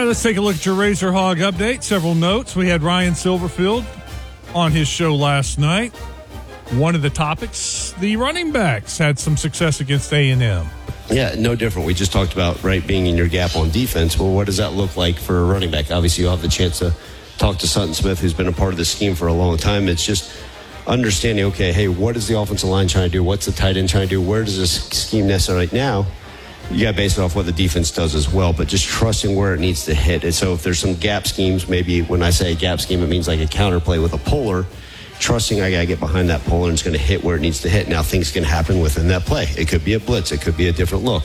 let's take a look at your Razor Hog update. Several notes. We had Ryan Silverfield on his show last night. One of the topics, the running backs had some success against A&M. Yeah, no different. We just talked about, right, being in your gap on defense. Well, what does that look like for a running back? Obviously, you'll have the chance to talk to Sutton Smith, who's been a part of the scheme for a long time. It's just understanding, okay, hey, what is the offensive line trying to do? What's the tight end trying to do? Where does this scheme necessarily right now? You got to base it off what the defense does as well, but just trusting where it needs to hit. And so if there's some gap schemes, maybe when I say a gap scheme, it means like a counter play with a puller, trusting I got to get behind that puller and it's going to hit where it needs to hit. Now, things can happen within that play. It could be a blitz. It could be a different look.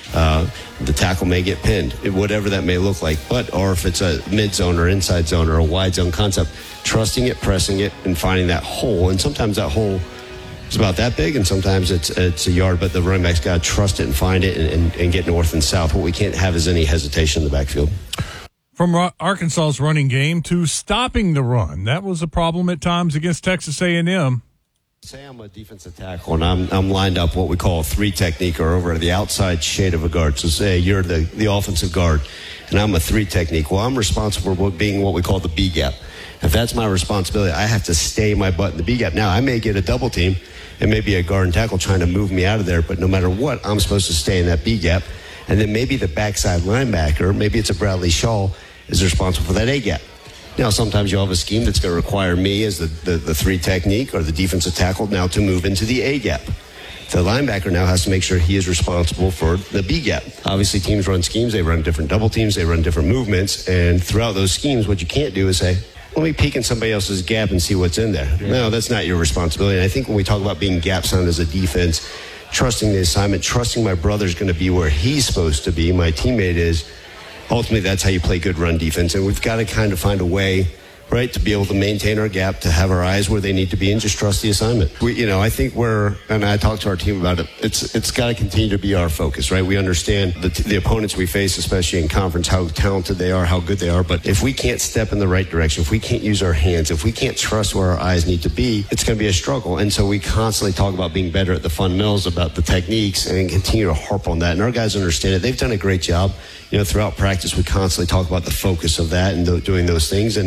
The tackle may get pinned, whatever that may look like. Or if it's a mid-zone or inside zone or a wide zone concept, trusting it, pressing it, and finding that hole. And sometimes that hole is about that big, and sometimes it's a yard, but the running back's got to trust it and find it and get north and south. What we can't have is any hesitation in the backfield. From Arkansas's running game to stopping the run, that was a problem at times against Texas A&M. Say I'm a defensive tackle, and I'm lined up what we call a 3 technique, or over the outside shade of a guard. So say you're the offensive guard, and I'm a 3 technique. Well, I'm responsible for being what we call the B gap. If that's my responsibility, I have to stay my butt in the B gap. Now, I may get a double team, and maybe a guard and tackle trying to move me out of there, but no matter what, I'm supposed to stay in that B gap. And then maybe the backside linebacker, maybe it's a Bradley Shaw, is responsible for that A gap. Now, sometimes you'll have a scheme that's going to require me as the 3 technique or the defensive tackle now to move into the A gap. The linebacker now has to make sure he is responsible for the B gap. Obviously, teams run schemes. They run different double teams. They run different movements. And throughout those schemes, what you can't do is say, let me peek in somebody else's gap and see what's in there. Yeah. No, that's not your responsibility. And I think when we talk about being gap sound as a defense, trusting the assignment, trusting my brother's going to be where he's supposed to be, my teammate is, ultimately that's how you play good run defense. And we've got to kind of find a way, right, to be able to maintain our gap, to have our eyes where they need to be, and just trust the assignment. I think and I talked to our team about it, it's got to continue to be our focus, right? We understand the opponents we face, especially in conference, how talented they are, how good they are. But if we can't step in the right direction, if we can't use our hands, if we can't trust where our eyes need to be, it's going to be a struggle. And so we constantly talk about being better at the fundamentals, about the techniques, and continue to harp on that. And our guys understand it. They've done a great job. Throughout practice, we constantly talk about the focus of that and doing those things. And